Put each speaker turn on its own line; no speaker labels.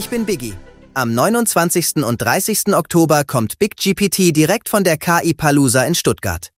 Ich bin Biggie. Am 29. und 30. Oktober kommt BigGPT direkt von der KI Palooza in Stuttgart.